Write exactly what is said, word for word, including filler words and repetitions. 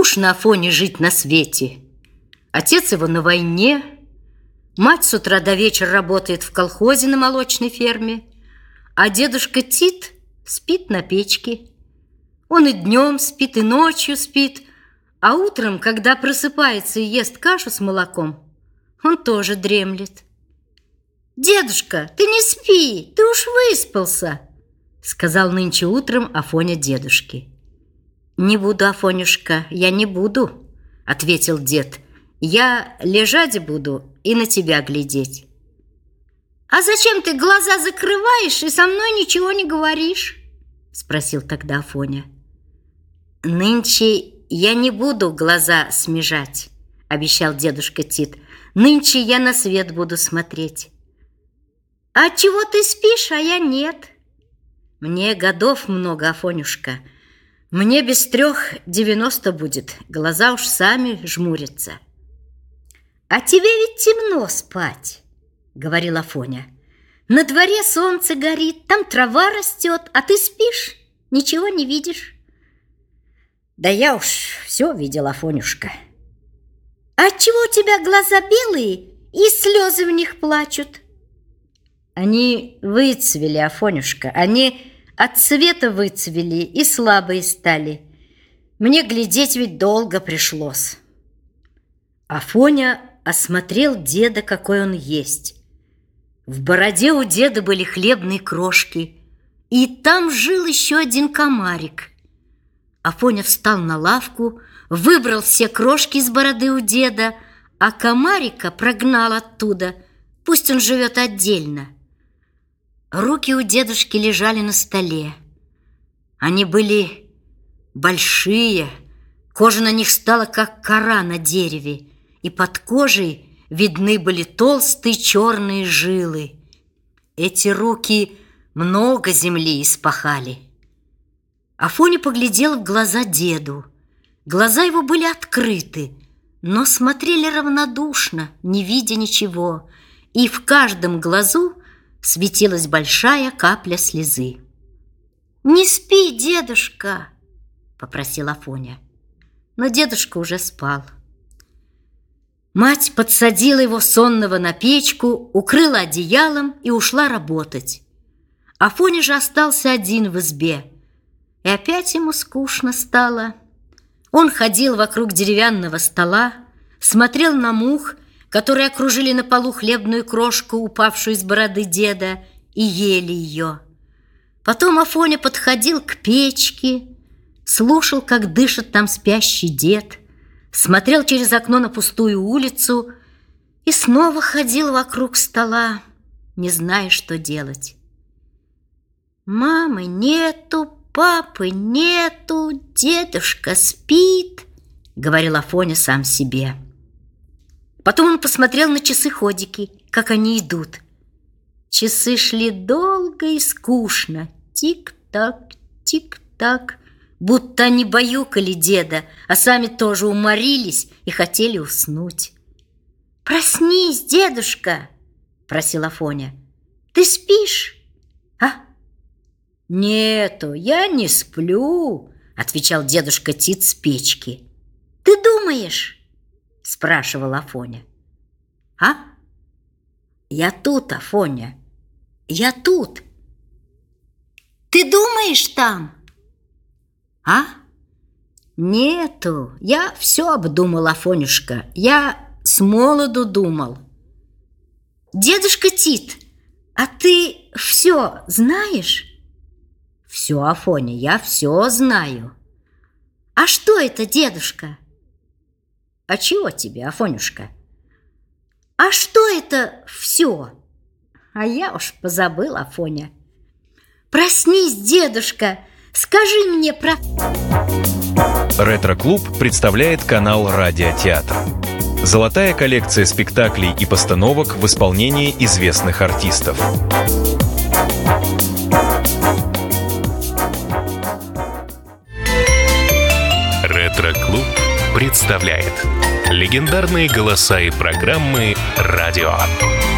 Скучно Афоне жить на свете. Отец его на войне, мать с утра до вечера работает в колхозе на молочной ферме, а дедушка Тит спит на печке. Он и днем спит, и ночью спит, а утром, когда просыпается и ест кашу с молоком, он тоже дремлет. «Дедушка, ты не спи, ты уж выспался», — сказал нынче утром Афоня дедушке. «Не буду, Афонюшка, я не буду», — ответил дед. «Я лежать буду и на тебя глядеть». «А зачем ты глаза закрываешь и со мной ничего не говоришь?» — спросил тогда Афоня. «Нынче я не буду глаза смежать», — обещал дедушка Тит. «Нынче я на свет буду смотреть». «А чего ты спишь, а я нет?» «Мне годов много, Афонюшка. Мне без трех девяносто будет. Глаза уж сами жмурятся». «А тебе ведь темно спать», — говорил Афоня. «На дворе солнце горит, там трава растет, а ты спишь, ничего не видишь». «Да я уж все видел, Афонюшка». «А отчего у тебя глаза белые и слезы в них плачут?» «Они выцвели, Афонюшка, они от цвета выцвели и слабые стали. Мне глядеть ведь долго пришлось». Афоня осмотрел деда, какой он есть. В бороде у деда были хлебные крошки, и там жил еще один комарик. Афоня встал на лавку, выбрал все крошки из бороды у деда, а комарика прогнал оттуда, пусть он живет отдельно. Руки у дедушки лежали на столе. Они были большие, кожа на них стала, как кора на дереве, и под кожей видны были толстые черные жилы. Эти руки много земли испахали. Афоня поглядел в глаза деду. Глаза его были открыты, но смотрели равнодушно, не видя ничего, и в каждом глазу светилась большая капля слезы. «Не спи, дедушка!» — попросил Афоня. Но дедушка уже спал. Мать подсадила его сонного на печку, укрыла одеялом и ушла работать. Афоня же остался один в избе, и опять ему скучно стало. Он ходил вокруг деревянного стола, смотрел на мух, которые окружили на полу хлебную крошку, упавшую из бороды деда, и ели ее. Потом Афоня подходил к печке, слушал, как дышит там спящий дед, смотрел через окно на пустую улицу и снова ходил вокруг стола, не зная, что делать. «Мамы нету, папы нету, дедушка спит», — говорил Афоня сам себе. Потом он посмотрел на часы-ходики, как они идут. Часы шли долго и скучно. Тик-так, тик-так. Будто они баюкали деда, а сами тоже уморились и хотели уснуть. «Проснись, дедушка!» — просил Афоня. «Ты спишь?» «А?» «Нету, я не сплю», — отвечал дедушка Тит с печки. «Ты думаешь?» — спрашивал Афоня. «А? Я тут, Афоня, я тут». «Ты думаешь там?» «А? Нету, я все обдумал, Афонюшка, я с молоду думал». «Дедушка Тит, а ты все знаешь?» «Все, Афоня, я все знаю». «А что это, дедушка?» «А чего тебе, Афонюшка?» «А что это все?» «А я уж позабыл, Афоня». «Проснись, дедушка, скажи мне про...» Ретро-клуб представляет канал «Радиотеатр». Золотая коллекция спектаклей и постановок в исполнении известных артистов. Ретро-клуб представляет легендарные голоса и программы «Радио».